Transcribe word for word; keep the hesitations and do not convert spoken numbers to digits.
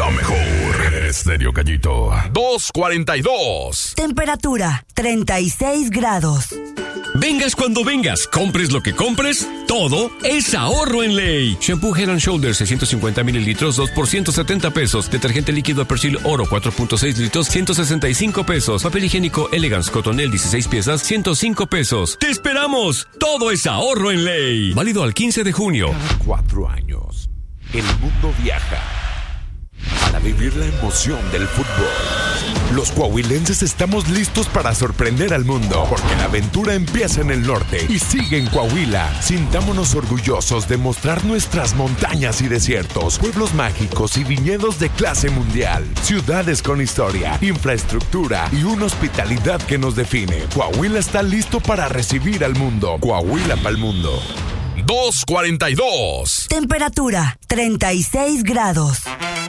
La mejor. Estéreo Gallito. dos cuarenta y dos. Temperatura, treinta y seis grados. Vengas cuando vengas, compres lo que compres, todo es ahorro en Ley. Shampoo Head and Shoulders seiscientos cincuenta mililitros, dos por ciento setenta pesos. Detergente líquido Persil Oro cuatro punto seis litros, ciento sesenta y cinco pesos. Papel higiénico Elegance Cotonel dieciséis piezas, ciento cinco pesos. ¡Te esperamos! Todo es ahorro en Ley. Válido al quince de junio. Cada cuatro años, el mundo viaja para vivir la emoción del fútbol. Los coahuilenses estamos listos para sorprender al mundo, porque la aventura empieza en el norte y sigue en Coahuila. Sintámonos orgullosos de mostrar nuestras montañas y desiertos, pueblos mágicos y viñedos de clase mundial, ciudades con historia, infraestructura y una hospitalidad que nos define. Coahuila está listo para recibir al mundo. Coahuila pa'l mundo. dos cuarenta y dos. Temperatura, treinta y seis grados.